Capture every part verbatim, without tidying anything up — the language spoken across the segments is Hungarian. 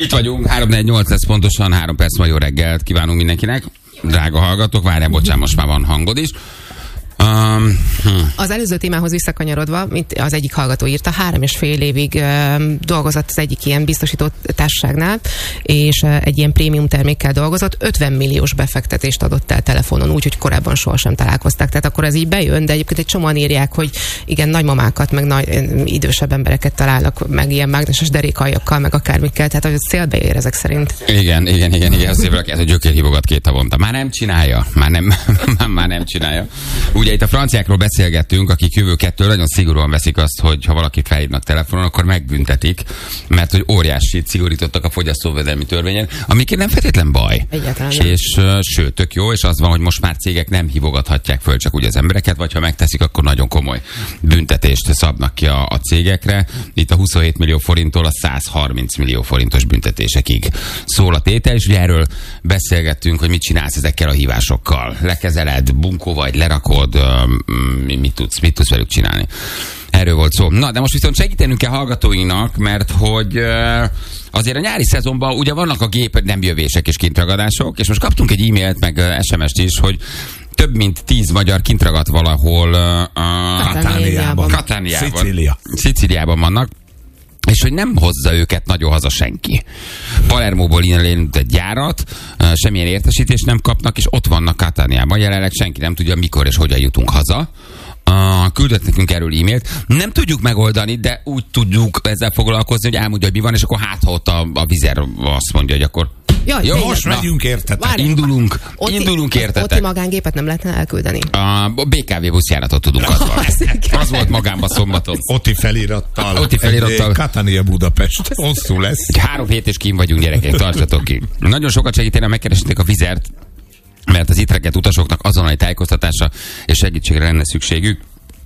Itt vagyunk, három négy nyolc lesz pontosan, három perc, ma jó reggelt kívánunk mindenkinek. Drága hallgatók, várjál, bocsánat, most már van hangod is. Um, hm. Az előző témához visszakanyarodva, mint az egyik hallgató írta, három és fél évig um, dolgozott az egyik ilyen biztosító társaságnál, és uh, egy ilyen prémium termékkel dolgozott, ötven milliós befektetést adott el telefonon, úgyhogy korábban sohasem találkozták. Tehát akkor ez így bejön, de egyébként egy csomóan írják, hogy igen, nagymamákat, meg nagy, idősebb embereket találnak, meg ilyen mágneses derékaljakkal, meg akármikkel, tehát hogy szélbe ér ezek szerint. Igen, igen, igen, igen, azért valaki ez a gyökérhívogat két havonta. Már nem csinálja, már nem, már nem csinálja. Ugye itt a franciákról beszélgettünk, akik jövőkettől nagyon szigorúan veszik azt, hogy ha valakit felhívnak telefonon, akkor megbüntetik, mert hogy óriásit szigorítottak a fogyasztóvédelmi törvényen, amikért nem feltétlen baj. Egyáltalán és, nem. és sőt, tök jó, és az van, hogy most már cégek nem hívogathatják föl csak úgy az embereket, vagy ha megteszik, akkor nagyon komoly büntetést szabnak ki a, a cégekre. Itt a huszonhét millió forinttól a száz harminc millió forintos büntetésekig szól a tétel, és ugye erről beszélgettünk, hogy mit csinálsz ezekkel a hívásokkal. Lekezeled, bunkó vagy, lerakod, mit tudsz, mit tudsz velük csinálni. Erről volt szó. Na, de most viszont segítenünk kell hallgatóinknak, mert hogy azért a nyári szezonban ugye vannak a gép nem jövések és kintragadások, és most kaptunk egy e-mailt, meg es em est is, hogy több mint tíz magyar kintragadt valahol uh, Katániában. Katániában. Szicília. Szicíliában vannak. És hogy nem hozza őket nagyon haza senki. Palermóból innen lényült egy gyárat, semmilyen értesítést nem kapnak, és ott vannak Katániában. Jelenleg senki nem tudja, mikor és hogyan jutunk haza. Uh, küldött nekünk erről e-mailt. Nem tudjuk megoldani, de úgy tudjuk ezzel foglalkozni, hogy elmondja, hogy mi van, és akkor hát, ha ott a, a vizer azt mondja, hogy akkor Jaj, jó, most na, megyünk, értetek. Várj. Indulunk, Oti, indulunk, értetek. Oti magángépet nem lehetne elküldeni? A bé ká vé buszjáratot tudunk adva. Az volt magámban szombaton. Oti felirattal. Oti felirattal. Katánia Budapest. Hosszú lesz. Egy három hét és kín vagyunk, gyerekek, tartsatok ki. Nagyon sokat segítene, megkeresnék a vizert, mert az itt reggelt utasoknak azonnali tájékoztatása és segítségre lenne szükségük.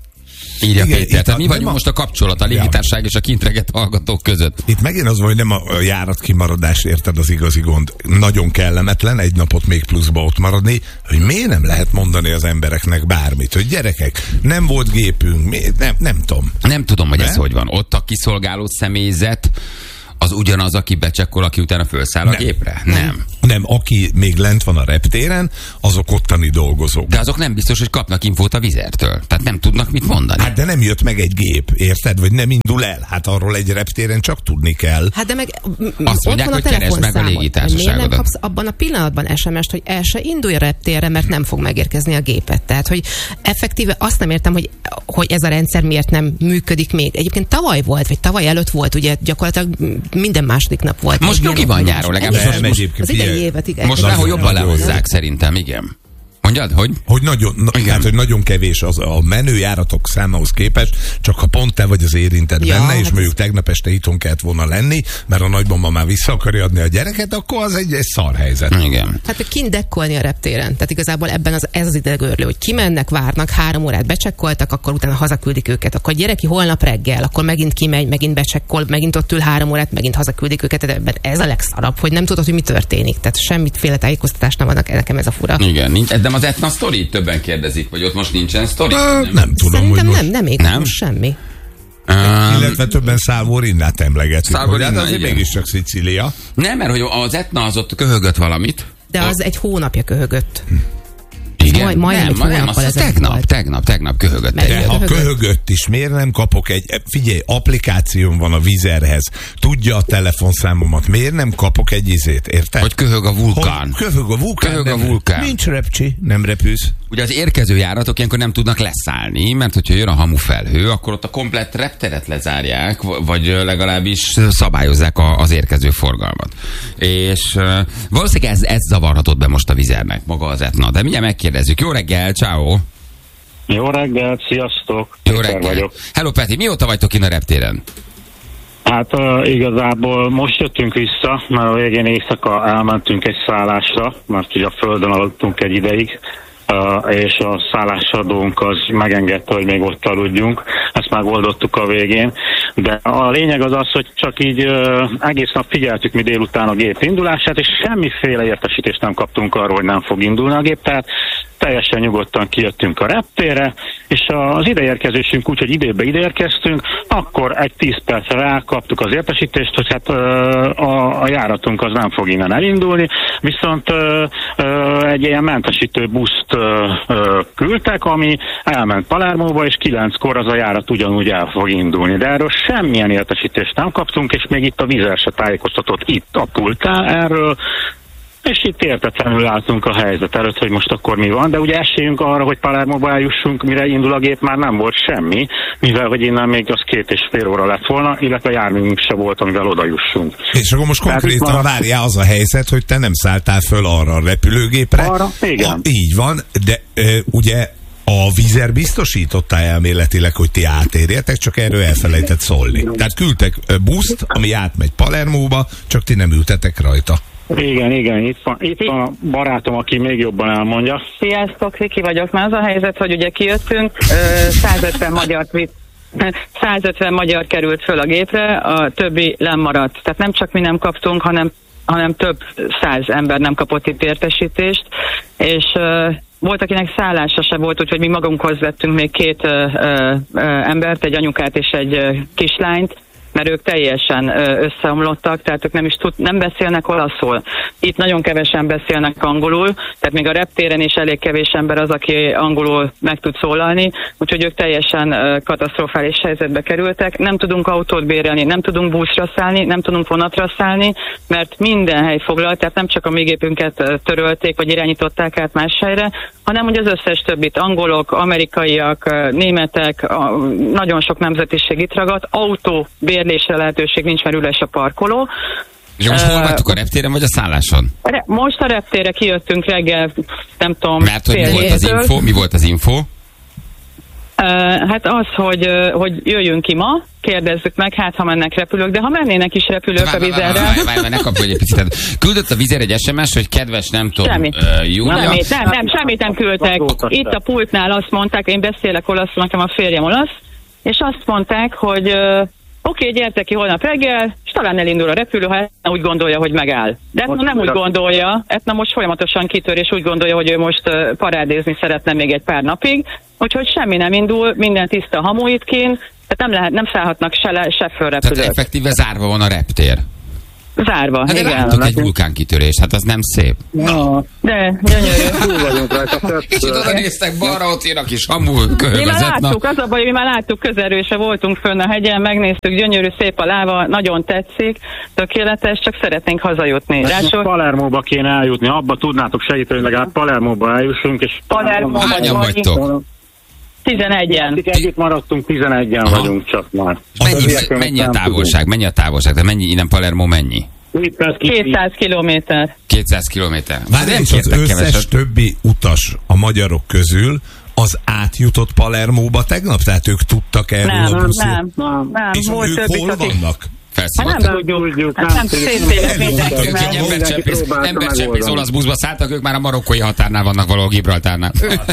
Írja Igen, Péter. Tehát a, mi vagyunk a, most a kapcsolat a légitársaság és a kintreget hallgatók között. Itt megint az van, hogy nem a járat kimaradás, érted, az igazi gond. Nagyon kellemetlen egy napot még pluszba ott maradni, hogy miért nem lehet mondani az embereknek bármit, hogy gyerekek, nem volt gépünk, mi, nem, nem tudom. Nem tudom, hogy ne? ez hogy van. Ott a kiszolgáló személyzet az ugyanaz, aki becsekkol, aki utána felszáll a Nem. gépre? Nem. Nem, aki még lent van a reptéren, azok ottani dolgozók. De azok nem biztos, hogy kapnak infót a vizertől. Tehát nem tudnak mit mondani. Hát de nem jött meg egy gép, érted? Vagy nem indul el. Hát arról egy reptéren csak tudni kell. Hát de meg Azt mondják, hogy keresd meg a légitársaságodat. Miért nem kapsz abban a pillanatban es em est, hogy el se indulj a reptérre, mert nem fog megérkezni a gépet. Tehát, hogy effektíve azt nem értem, hogy, hogy ez a rendszer miért nem működik még. Egyébként tavaly volt, vagy tavaly előtt volt, ugye gyakorlatilag minden második nap volt. Most nyugi van nyáron, legalábbis most, most, az idei évet, igen. most ráhol jobban lehozzák szerintem, igen. Mondjad, hogy? Hogy nagyon, na, hát, hogy nagyon kevés az a menőjáratok számához képest, csak ha pont te vagy az érintett ja, benne, és hát mondjuk tegnap este itthon kellett volna lenni, mert a nagymama már vissza akarja adni a gyereket, akkor az egy, egy szar helyzet. Igen. Hát kint dekkolni a reptéren. Tehát igazából ebben az, ez az idegörlő, hogy kimennek, várnak, három órát becsekkoltak, akkor utána hazaküldik őket. Akkor gyereki holnap reggel, akkor megint kimegy, megint becsekkol, megint ott ül három órát, megint hazaküldik őket. Ebben ez a legszarabb, hogy nem tudod, hogy mi történik. Tehát semmiféle tájékoztatást nem adnak, nekem ez a fura. Igen, nincs, de az Etna sztori, többen kérdezik, vagy ott most nincsen sztori? Nem, nem, nem tudom, Szerintem hogy nem, most... nem, még Nem? most semmi. Um, Illetve többen Salvorinnát emlegetik. Salvorinna, Hogy hát azért igen. mégiscsak Szicília. nem, mert hogy az Etna az ott köhögött valamit. De az egy hónapja köhögött. Igen, Majd- majdnem nem, egy nem, hónappal az ezelőtt tegnap, volt. tegnap, tegnap köhögött. Meg- De egyet. ha Köhögött. köhögött is, miért nem kapok egy, figyelj, applikációm van a vizerhez, tudja a telefonszámomat, miért nem kapok egy izét, érted? Hogy köhög a vulkán. Hogy köhög a vulkán. Köhög a nem- vulkán. Nincs repcsi, nem repülsz. Ugye az érkező járatok ilyenkor nem tudnak leszállni, mert hogyha jön a hamufelhő, akkor ott a komplett repteret lezárják, vagy legalábbis szabályozzák a, az érkező forgalmat. És uh, valószínűleg ez, ez zavarhatott be most a vizernek, maga az Etna. De mindjárt megkérdezzük. Jó reggel, ciao. Jó reggelt, sziasztok! Jó Péter reggel. vagyok. Hello Peti, mióta vagytok kint a reptéren? Hát uh, igazából most jöttünk vissza, mert a végén éjszaka elmentünk egy szállásra, mert ugye a földön aludtunk egy ideig, uh, és a szállásadónk az megengedte, hogy még ott aludjunk. Ezt megoldottuk a végén. De a lényeg az az, hogy csak így uh, egész nap figyeltük mi délután a gép indulását, és semmiféle értesítést nem kaptunk arról, hogy nem fog indulni a gép. Tehát teljesen nyugodtan kijöttünk a reptérre, és az ideérkezésünk úgy, hogy időbe ideérkeztünk, akkor egy tíz percre rákaptuk az értesítést, hogy hát a, a járatunk az nem fog innen elindulni, viszont egy ilyen mentesítő buszt küldtek, ami elment Palermóba, és kilenckor az a járat ugyanúgy el fog indulni. De erről semmilyen értesítést nem kaptunk, és még itt a Wizz se tájékoztatott itt a pultán erről, és itt értetlenül álltunk a helyzet előtt, hogy most akkor mi van, de ugye esélyünk arra, hogy Palermóba eljussunk, mire indul a gép, már nem volt semmi, mivel hogy innen még az két és fél óra lett volna, illetve járművünk se volt, amivel oda jussunk. És akkor most konkrétan már... várjál az a helyzet, hogy te nem szálltál föl arra a repülőgépre. Arra? Igen. A, így van, de e, ugye a Wizz biztosította elméletileg, hogy ti átérjetek, csak erről elfelejtett szólni. Tehát küldtek buszt, ami átmegy Palermóba, csak ti nem ültetek rajta. Igen, igen, itt van, itt van a barátom, aki még jobban elmondja. Sziasztok, Viki vagyok. Már az a helyzet, hogy ugye kijöttünk, százötven magyar százötven magyar került föl a gépre, a többi lemaradt. Tehát nem csak mi nem kaptunk, hanem, hanem több száz ember nem kapott itt értesítést, és volt, akinek szállása se volt, úgyhogy mi magunkhoz vettünk még két ö, ö, ö, embert, egy anyukát és egy ö, kislányt, mert ők teljesen összeomlottak, tehát ők nem is tud, nem beszélnek olaszul. Itt nagyon kevesen beszélnek angolul, tehát még a reptéren is elég kevés ember az, aki angolul meg tud szólalni, úgyhogy ők teljesen katasztrofális helyzetbe kerültek. Nem tudunk autót bérelni, nem tudunk buszra szállni, nem tudunk vonatra szállni, mert minden hely foglalt, tehát nem csak a mi gépünket törölték, vagy irányították át más helyre, hanem hogy az összes többit, angolok, amerikaiak, németek, nagyon sok nemzetiség itt ragadt, autó bérlésre lehetőség nincs, mert üres a parkoló. És most uh, hol vagytok, a reptéren vagy a szálláson? Most a reptére kijöttünk reggel, nem tudom, mert hogy mi volt az info? Mi volt az info? Uh, hát az, hogy, hogy jöjjünk ki ma, kérdezzük meg, hát ha mennek repülők, de ha mennének is repülők a Wizzerre. Várj, várj, várj, ne kapj egy picit. Küldött a Wizzer egy es em es, hogy kedves, nem tudom, Semmi. uh, Júlia. Semmit, nem, nem, semmit nem küldtek. Itt a pultnál azt mondták, én beszélek olaszul, nekem a férjem olasz, és azt mondták, hogy uh, oké, okay, gyertek ki holnap reggel, és talán elindul a repülő, ha Etna úgy gondolja, hogy megáll. De Etna nem úgy gondolja, Etna most folyamatosan kitör, és úgy gondolja, hogy ő most uh, parádézni szeretne még egy pár napig, úgyhogy semmi nem indul, minden tiszta hamuit kín, tehát nem lehet, nem szállhatnak se le, se föl repülők. Tehát effektíve zárva van a reptér. Zárva, hát de igen. láttuk egy vulkánkitörés, hát az nem szép. No. De, gyönyörű. Túl vagyunk rajta. És oda néztek balra, ott jön a kis hamu köhögözet. Mi már láttuk, az a baj, mi már láttuk közelről, és voltunk fönn a hegyen, megnéztük, gyönyörű, szép a láva, nagyon tetszik, tökéletes, csak szeretnénk hazajutni. Rásul... Palermóba kéne eljutni, abba tudnátok segíteni, hogy legalább Palermóba eljussunk, és... Palermóba hányan vagytok? tizenegyen. Együtt maradtunk, tizenegyen Aha. vagyunk csak már. Mennyi, mennyi a távolság? Mennyi a távolság? De mennyi, innen Palermo mennyi? kétszáz kilométer. kétszáz kilométer. Várj, és az összes keveset. Többi utas a magyarok közül az átjutott Palermóba tegnap? Tehát ők tudtak erről nem, a buszról? Nem, nem, nem. És volt ők hol vannak? Hát nem tudjuk, hát nem szétszélek mindenki. Embercsempész olasz buszba szálltak, ők már a marokkói határnál vannak valahol Gibraltárnál.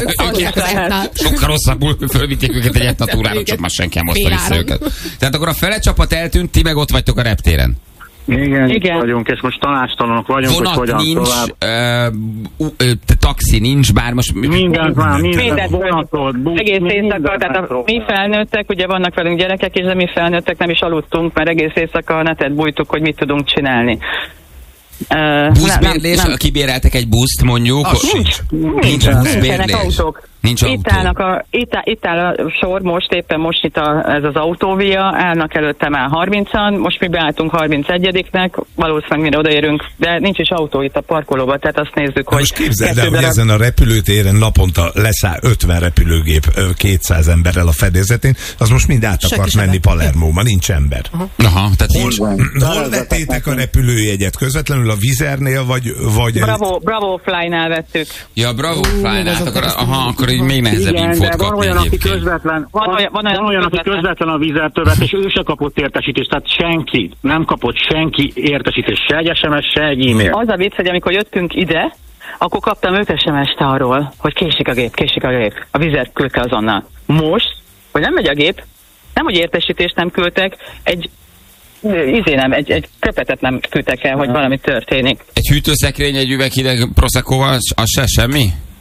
Sokkal rosszabbul fölvitték őket egy Etna túrára, csak már senki nem hozta vissza őket. Tehát akkor a fele csapat eltűnt, ti meg ott vagytok a reptéren. Igen, Igen. vagyunk, és most tanástalanok vagyunk, vonat hogy hogyan nincs, tovább. Ö, ö, taxi nincs, bár most... Mindent már, mindent vonatot, busz, egész éjszaka, tehát a, mi felnőttek, ugye vannak velünk gyerekek, és de mi felnőttek nem is aludtunk, mert egész éjszaka a netet bújtuk, hogy mit tudunk csinálni. Uh, buszbérlés, kibéreltek egy buszt mondjuk? Az nincs, nincs, nincs buszbérlés. Autók. Nincs itt, autó. Állnak a, itt, itt áll a sor most, éppen most itt a, ez az autóvia, állnak előtte már harmincan, most mi beálltunk harmincegyediknek, valószínűleg mire odaérünk, de nincs is autó itt a parkolóban, tehát azt nézzük, hogy... Most képzeld el, hogy ezen a repülőtéren naponta leszáll ötven repülőgép kétszáz emberrel a fedezetén, az most mind át akart menni Palermóba, nincs ember. Aha, Aha tehát hol, hol vettétek a repülőjegyet? Közvetlenül a Wizzernél, vagy... vagy Bravo, Bravo Fly-nál vettük. Ja, Bravo Fly-nál, akkor, aha, akkor így még nehezebb igen, infót de van kapni olyan, aki egyébként. közvetlen, van, olyan, van, olyan, van olyan, aki közvetlen a Wizzertől vett, és ő se kapott értesítést, tehát senki, nem kapott senki értesítést, se egy es em es, se egy e-mail. Az a vicc, hogy amikor jöttünk ide, akkor kaptam öt es em es-t arról, hogy késik a gép, késik a gép. A Wizz küldte azonnal. Most, hogy nem megy a gép, nem, hogy értesítést nem küldtek, egy izé nem, egy, egy köpetet nem küldtek el, hogy valami történik. Egy hűtőszekrény, egy üveg hideg Proseccoval, az se semmi?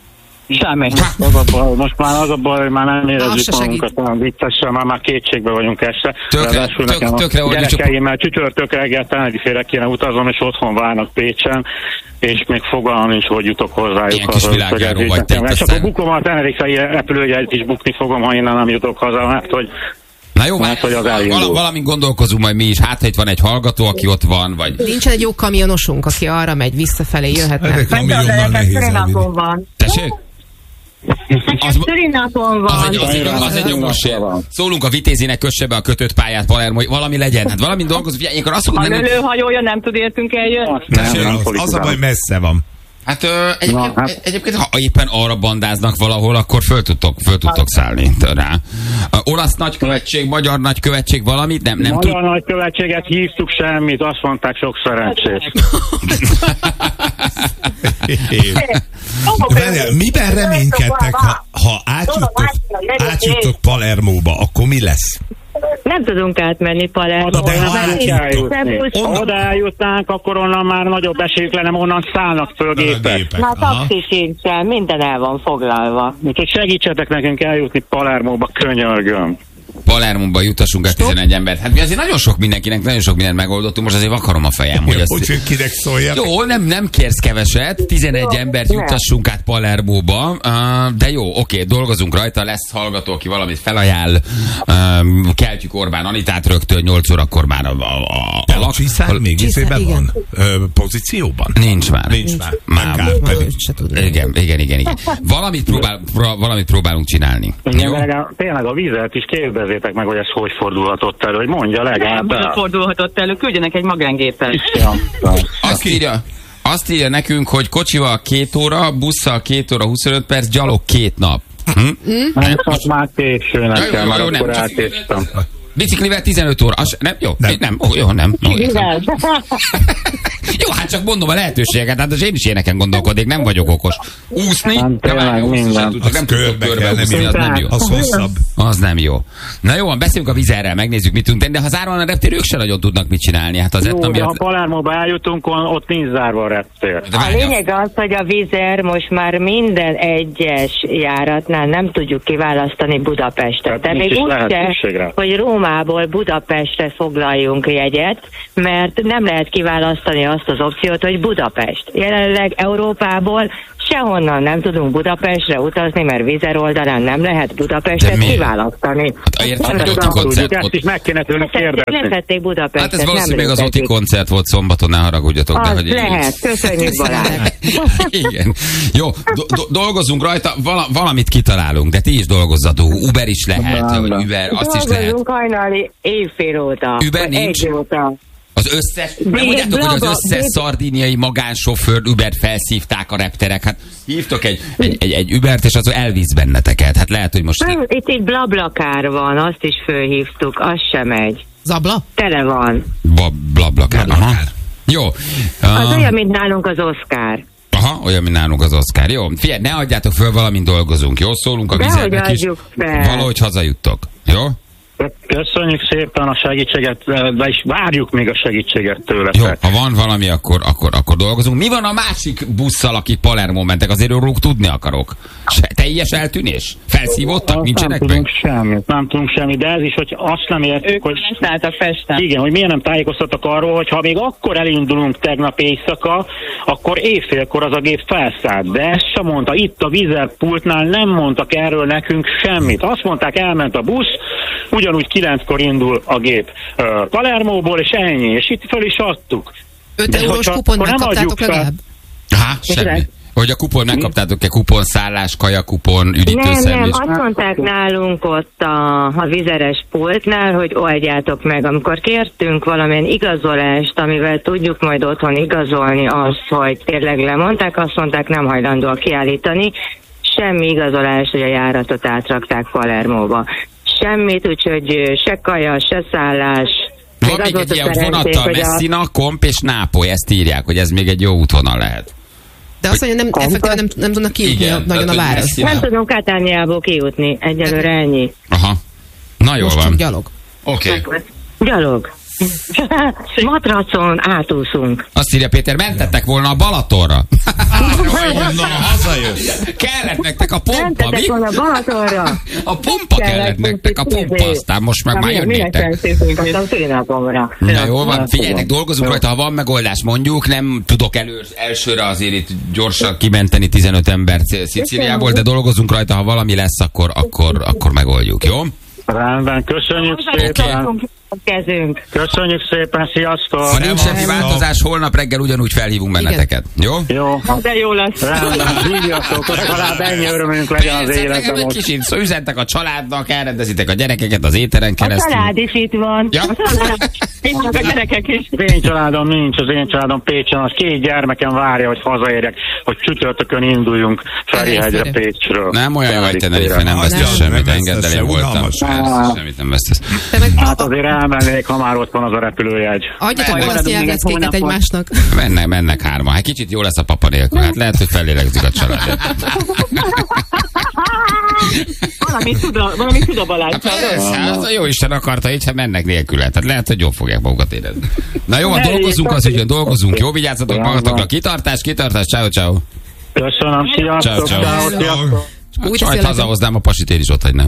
Semmi. Az a baj, most már az a baj, hogy már nem Az érezzük se magunkat olyan viccesen, már, már kétségbe vagyunk este. Tökre- Ráadásul tök- nekem tökre a oldjuk, csak- gyerekeimmel csütörtök reggel Tenerifére kéne utazom, és otthon várnak Pécsen, és még fogalmam nincs, hogy jutok hozzájuk. Ilyen kis haza, világjáró hogy vagy te itt és aztán. akkor bukom a Tenerifei repülőjegyet is bukni fogom, ha innen nem jutok haza, mert hogy Na jó, Hát, hogy az val- elindul. valamint gondolkozunk majd mi is. Hát, ha itt van egy hallgató, aki ott van, vagy... Nincsen egy jó kamionosunk, aki arra megy, visszafelé jöhetne. Egy kamionnal nehéz elvinni. van. Tessék? Az, Szülinapon az, van. egy, az, egy, az egy jogos ér. Szólunk a Vitézinek, kösse be a kötött pályát Palermo, valami legyen. Hát valami dolgozunk. Figyelj, ilyenkor azt A mondom, hogy... lőhajója nem tud értünk eljönni. nem, nem, Az, az a politikám. baj, messze van. Hát, ö, egyébként, Na, hát- egyébként, ha éppen arra bandáznak valahol, akkor föl tudtok, föl tudtok szállni rá. A olasz nagykövetség, magyar nagykövetség, valamit? Nem, nem tud. Magyar nagykövetséget hívtuk, semmit, azt mondták, sok szerencsét. Várjál, miben reménykedtek, ha, ha átjutok, átjutok Palermóba, akkor mi lesz? Nem tudunk átmenni Palermo. De ha átjutok, Ha oda eljutnánk, akkor onnan már nagyobb esélyük lenne, onnan szállnak föl a gépek. gépek. Már Aha. taxi sincsen, minden el van foglalva. Úgyhogy segítsetek nekünk eljutni Palermóba, könyörgöm. Palermóba jutassunk el tizenegy embert. Hát mi azért nagyon sok mindenkinek, nagyon sok mindent megoldottunk, most azért vakarom a fejem, hogy ezt... Úgyhogy kinek szóljak? Jó, nem, nem kérsz keveset, tizenegy embert juttassunk át Palermóba, uh, de jó, oké, dolgozunk rajta, lesz hallgató, aki valamit felajánl, um, keltjük Orbán Anitát rögtön, nyolc órakor már a... a, a, a A Csiszár még Csiszár, izében igen. van? Ö, pozícióban? Nincs már. Nincs már. Már. Kár pedig. Se tudni. Igen, igen, igen, igen. Valamit, próbál, pró- valamit próbálunk csinálni. Igen, Jó? legalább, tényleg a vizet is kérdezzétek meg, hogy ez hogy fordulhatott elő, hogy mondja legalább Nem el. fordulhatott elő, küldjenek egy magángépet. Ja, ja. Azt írja, azt írja nekünk, hogy kocsival két óra, busszal két óra huszonöt perc, gyalog két nap. Hm? Nem, most már késő Jó, nekem, jó, már jó, akkor nem. elkéstem. Biciklivel tizenöt óra. Az, nem? Jó, Nem. nem. Ó, jó, nem. Ó, értem. Igen. Jó, hát csak mondom a lehetőséget, hát az én is ilyeneken gondolkodik, nem vagyok okos. Úszni? Nem, De már tényleg úszni sem minden. tudtok, nem Az tudtok körbe körbe kell, nem úszni, az jó. nem jó. Az hosszabb. Az nem jó. Na jó, beszéljünk a vizerrel, megnézzük, mit tudunk tenni, de ha zárva a reptér, ők se nagyon tudnak mit csinálni. Hát az Jó, etna de ha miatt... Palermóba eljutunk, ott nincs zárva a reptér. De A várjál. lényeg az, hogy a Vizer most már minden egyes járatnál nem tudjuk kiválasztani Budapestet. De Hát még nincs is úgy lehetőség se, rá. hogy Rómából Budapestre foglaljunk jegyet, mert nem lehet kiválasztani azt az opciót, hogy Budapest. Jelenleg Európából sehonnan nem tudunk Budapestre utazni, mert Vizer oldalán nem lehet De Budapestet miért? kiválasztani. Hát érted, Nem hogy tudom. Oti koncert Ezt volt. is meg kéne tőlük kérdezni. Letették Budapestet, Hát ez nem valószínűleg az Oti létezik. koncert volt szombaton, ne haragudjatok, de Az hogy... lehet, köszönjük Balázs. Igen. Jó, do- do- dolgozunk rajta, vala- valamit kitalálunk, de ti is dolgozzatok. Uber is lehet, Nem, vagy Uber, azt is lehet. Dolgozunk hajnali éjfél óta. Uber vagy nincs? Egy óta. Az összes, nem Még mondjátok, hogy az blabla- összes még- szardíniai magánsofőr Ubert felszívták a repterek. Hát hívtok egy, egy, egy, egy Ubert, és az elvisz benneteket. Hát lehet, hogy most... Nem, itt egy blablakár van, azt is fölhívtuk, az sem megy. Zabla? Tele van. Ba, blablakár. Aha. Jó. Az Uh, olyan, mint nálunk az Oscar. aha, olyan, mint nálunk az Oscar. Jó, figyelj, ne adjátok föl, valamint dolgozunk. Jó, szólunk a Dehogy vizernek is. adjuk fel. Valahogy hazajuttok. Jó? Köszönjük szépen a segítséget, de is várjuk még a segítséget Jó, tőletek. ha van valami, akkor, akkor, akkor dolgozunk. Mi van a másik busszal, akik Palermo mentek? Azért róluk tudni akarok. Se, teljes eltűnés? Felszívottak? Azt Nincsenek nem meg? tudunk semmit, nem tudunk semmit, de ez is, hogy azt nem értük, Ők hogy... szálltak Pesten. Igen, hogy miért nem tájékoztattak arról, hogy ha még akkor elindulunk tegnap éjszaka, akkor éjfélkor az a gép felszállt. De ezt sem mondta. Itt a Vizer pultnál nem mondtak erről nekünk semmit. Azt mondták, elment a busz, ugyanúgy kilenckor indul a gép uh, Palermóból, és ennyi. És itt föl is adtuk. öt De eurós hogyha kupont akkor nem megkaptátok adjuk fel- legalább? Há, semmi. Hogy a kupon megkaptátok-e kupon, szállás, kaja kupon, Nem, nem, üdítőszendvics? azt mondták nálunk ott a, a vizeres pultnál, hogy oldjátok meg. Amikor kértünk valamilyen igazolást, amivel tudjuk majd otthon igazolni azt, hogy tényleg lemondták, azt mondták, nem hajlandóak kiállítani. Semmi igazolás, hogy a járatot átrakták Palermóba. Semmit, úgyhogy se kaja, se szállás. Van Még az még volt egy a ilyen szerencsénk, vonattal, hogy a- Messina, Komp és Nápoly, ezt írják, hogy ez még egy jó útvonal lehet. De azt mondja, nem, effektíven nem, nem tudnak kijutni Igen, nagyon a tehát, hogy város. Messina- Nem tudunk Katániából kijutni, egyelőre ennyi. Aha. Na jól Most csak van. gyalog. Oké. Okay. Gyalog. Matracon átúszunk. Azt írja Péter, mentettek volna a Balatonra. Onnan hazajössz. Kellett nektek a pompa, Mentetek mi? volna Balatonra. A pompa kellett nektek, a pompa, aztán most meg már jönnétek. Aztán szülinapomra. Na jól van, figyeljetek, dolgozunk rajta, ha van megoldás, mondjuk, nem tudok elő, elsőre azért itt gyorsan kimenteni tizenöt embert Szicíliából, de dolgozunk rajta, ha valami lesz, akkor, akkor, akkor megoldjuk, jó? Rendben, köszönjük szépen. Kezünk. Köszönjük szépen, sziasztok. Ha nincs semmi változás, holnap reggel ugyanúgy felhívunk benneteket. Jó? Jó. De jó lesz. Rendben, hívjatok, legalább ennyi örömünk legyen az Persze, nekem életem. egy kicsit szó, üzentek a családnak, elrendezitek a gyerekeket az éteren A keresztül. család is itt van. Ja. A család. Itt vannak a gyerekek is. Az én családom nincs, az én családom Pécsen, az két gyermekem várja, hogy hazaérjek, hogy csütörtökön induljunk Ferihegyre Pécsről. Nem olyan vagy, te Tenerife-re. nem vesztesz Nem, semmit, nem engedd el, vesztesz, én voltam. unalmas. Persze, Semmit nem vesztesz. Te meg Hát azért elmennék, ha már ott van az a repülőjegy. adjatok Mennek. azt nyelveckéket Hónapot. egymásnak. Mennek, mennek hárman. Hát kicsit jó lesz a papa nélkül. Hát lehet, hogy fellélegzik a család. Valamit tud a, valamit tud a Balázs. Hát persze, az a jó Isten akarta, így hát mennek nélküle. Tehát lehet, hogy jól fogják magukat érezni. Na jó, van, dolgozunk az ügyön, dolgozunk. Jó, vigyázzatok magatokra. Kitartás, kitartás, ciao, ciao. Köszönöm, sziasztok, Ciao, ciao. ciao, sziasztok. Úgy Sajt teszi le a- hazahoznám, a pasit én is ott hagynám.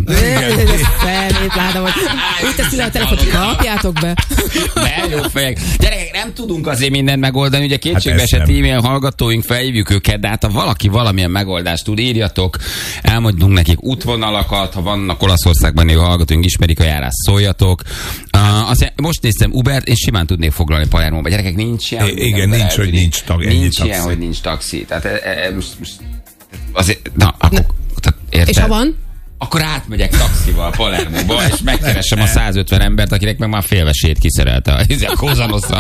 Felét látom, hogy úgy teszi le a telefont, kapjátok be. Ne, jó fejek. Gyerekek, nem tudunk azért mindent megoldani, ugye kétségbe ezt esett nem. e-mail hallgatóink, felhívjuk őket, de hát ha valaki valamilyen megoldást tud, írjatok, elmondunk nekik útvonalakat, ha vannak Olaszországban élő hallgatóink, ismerik a járást, szóljatok. Uh, azt, most néztem Ubert, én simán tudnék foglalni Palermóba. Gyerekek, nincs ilyen. I- igen, nincs, hogy nincs tag- ennyi Nincs taxi. ilyen, hogy nincs taxi. Tehát e, e, most, most azért, na, akkor, tehát, érted? És ha van? Akkor átmegyek taxival Palermóba, és megkeresem a százötven embert, akinek meg már félvesét kiszerelte a, a Kózanoszra.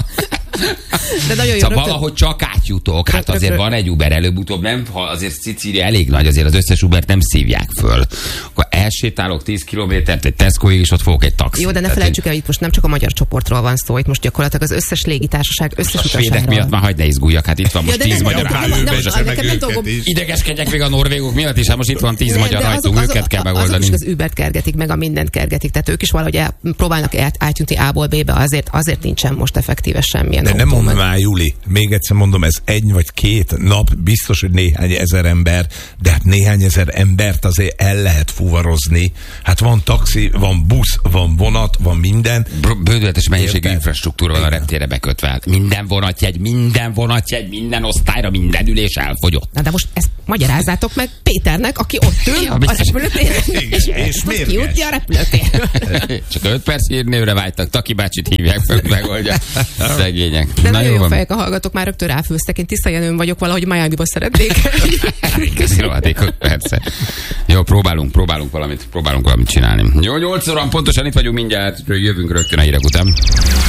De nagyon jó. Szóval rögtön- valahogy csak átjutok. Hát Rög- azért rög- van egy Uber előbb-utóbb, nem? Ha azért Szicília elég nagy, azért az összes Ubert nem szívják föl. Akkor elsétálok tíz kilométert egy Tescoig, és ott fogok egy taxit. Jó, de ne Tehát, felejtsük el, itt most nem csak a magyar csoportról van szó, itt most gyakorlatilag az összes légitársaság összes a svédek utasáról. miatt már hagyd ne izguljak, hát itt van most de tíz nem- magyar nem- rajtunk. nem- Ő nem- meg nekem nem dolgom. őket is. Idegeskedjek még a norvégok miatt is, hát most itt van tíz De- magyar de rajtunk, azok- őket kell azok- megoldani. Azok is az Ubert kergetik, meg a mindent kergetik, tehát ők is valahogy el, próbálnak át, átjutni A-ból B-be, azért, azért nincsen most effektíve semmilyen De nem autó, mondom meg- már, Juli, még egyszer mondom, ez egy vagy két nap, biztos, hogy néhány ezer ember, de hát néhány ezer embert azért el lehet fuvarozni. Hát van taxi, van busz, van vonat, van minden. Br- Bődületes mennyiségű Érted? infrastruktúra van a reptérre bekötve. Minden vonatjegy, minden vonatjegy, minden osztályra, minden ülés elfogyott. Na de most ezt magyarázzátok meg Péternek, aki ott ül Ja, a biztos. repülőtéren. És- és most mérges. kijutni a repülőtérről. Csak öt perc hírnévre vágytak, Taki bácsit hívják fel, hogy megoldja. Szegények. De Na nagyon jó jó van. fejek a hallgatók, már rögtön ráfőztek. Én Tisza Jenőn vagyok, valahogy Miami-ba szeretnék. Köszi rohadékot, persze. Jó, próbálunk, próbálunk valamit, próbálunk valamit csinálni. Jó, nyolc óra pontosan itt vagyunk mindjárt, jövünk rögtön a hírek után.